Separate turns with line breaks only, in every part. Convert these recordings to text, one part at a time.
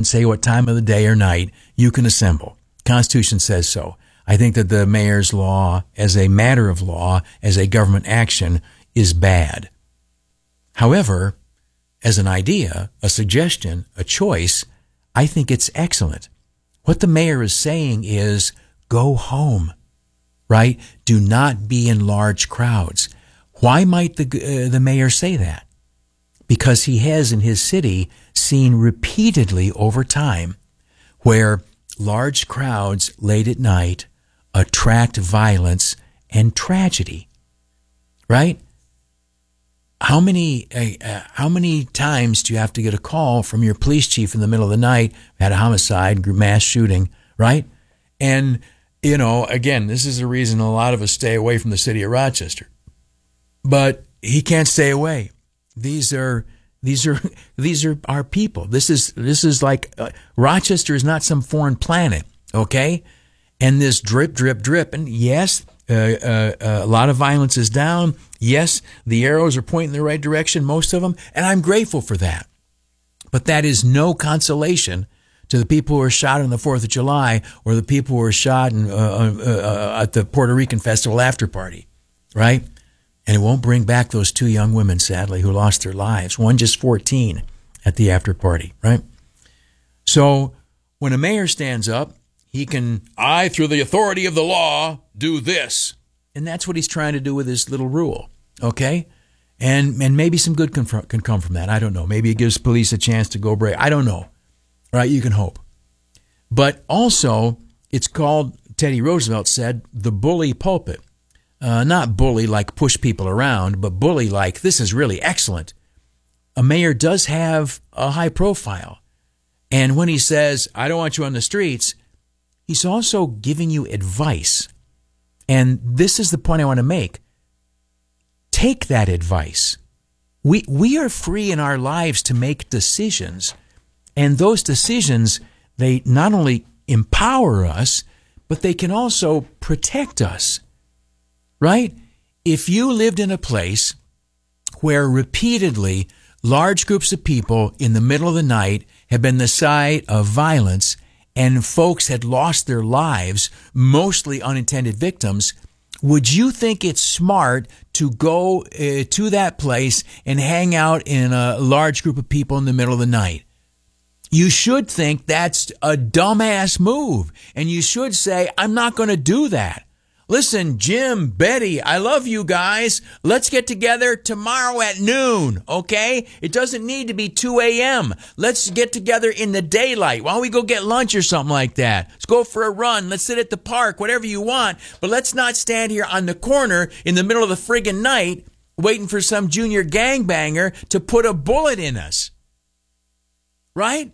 say what time of the day or night you can assemble. Constitution says so. I think that the mayor's law, as a matter of law, as a government action, is bad. However, as an idea, a suggestion, a choice, I think it's excellent. What the mayor is saying is, go home, right? Do not be in large crowds. Why might the mayor say that? Because he has in his city seen repeatedly over time where large crowds late at night attract violence and tragedy, right? How many times do you have to get a call from your police chief in the middle of the night, had a homicide, mass shooting, right? And, again, this is the reason a lot of us stay away from the city of Rochester. But he can't stay away. These are our people. This is like Rochester is not some foreign planet, okay? And this drip, drip, drip, and yes, a lot of violence is down. Yes, the arrows are pointing in the right direction, most of them, and I'm grateful for that. But that is no consolation to the people who were shot on the 4th of July or the people who were shot at the Puerto Rican Festival after party, right? And it won't bring back those 2 young women, sadly, who lost their lives. One just 14 at the after party, right? So when a mayor stands up, he can, I, through the authority of the law, do this. And that's what he's trying to do with this little rule, okay? And maybe some good can come from that. I don't know. Maybe it gives police a chance to go break. I don't know, right? You can hope. But also, it's called, Teddy Roosevelt said, the bully pulpit. Not bully like push people around, but bully like this is really excellent. A mayor does have a high profile. And when he says, I don't want you on the streets, he's also giving you advice. And this is the point I want to make. Take that advice. We are free in our lives to make decisions. And those decisions, they not only empower us, but they can also protect us. Right? If you lived in a place where repeatedly large groups of people in the middle of the night have been the site of violence and folks had lost their lives, mostly unintended victims, would you think it's smart to go to that place and hang out in a large group of people in the middle of the night? You should think that's a dumbass move, and you should say, I'm not going to do that. Listen, Jim, Betty, I love you guys. Let's get together tomorrow at noon, okay? It doesn't need to be 2 a.m. Let's get together in the daylight. Why don't we go get lunch or something like that? Let's go for a run. Let's sit at the park, whatever you want. But let's not stand here on the corner in the middle of the friggin' night waiting for some junior gangbanger to put a bullet in us. Right?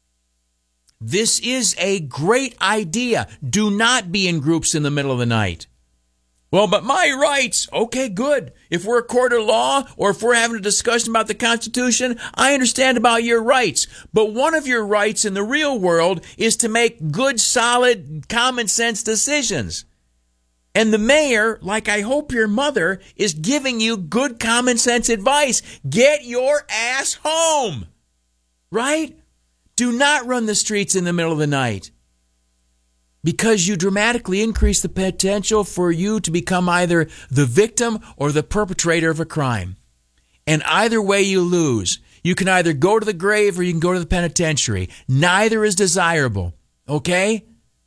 This is a great idea. Do not be in groups in the middle of the night. Well, but my rights. Okay, good. If we're a court of law or if we're having a discussion about the Constitution, I understand about your rights. But one of your rights in the real world is to make good, solid, common sense decisions. And the mayor, like I hope your mother, is giving you good common sense advice. Get your ass home. Right? Do not run the streets in the middle of the night because you dramatically increase the potential for you to become either the victim or the perpetrator of a crime. And either way you lose. You can either go to the grave or you can go to the penitentiary. Neither is desirable, okay?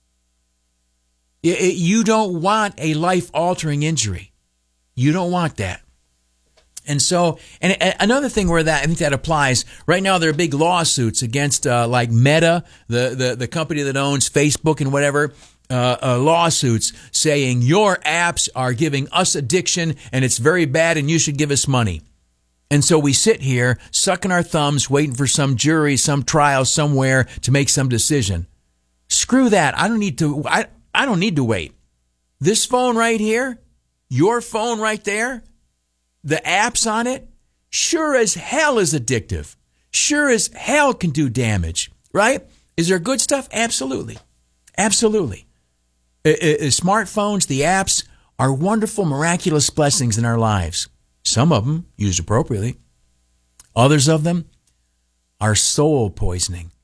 You don't want a life-altering injury. You don't want that. And so, and another thing where that I think that applies, right now there are big lawsuits against like Meta, the company that owns Facebook and whatever, lawsuits saying your apps are giving us addiction and it's very bad and you should give us money. And so we sit here sucking our thumbs waiting for some jury, some trial somewhere to make some decision. Screw that. I don't need to wait. This phone right here, your phone right there, the apps on it, sure as hell is addictive. Sure as hell can do damage, right? Is there good stuff? Absolutely. Absolutely. Smartphones, the apps are wonderful, miraculous blessings in our lives. Some of them used appropriately. Others of them are soul poisoning.